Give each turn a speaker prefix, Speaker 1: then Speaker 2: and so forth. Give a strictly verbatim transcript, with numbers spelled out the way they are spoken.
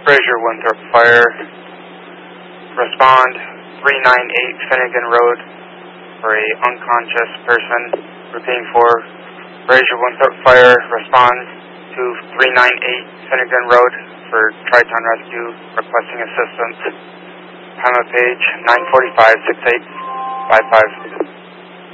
Speaker 1: Fraser Winthrop Fire. Respond three ninety-eight Finnegan Road for a unconscious person. Repeating for Fraser Winthrop Fire. Respond to three ninety-eight Finnegan Road for Triton Rescue requesting assistance. Time of page nine forty-five, six eight five five.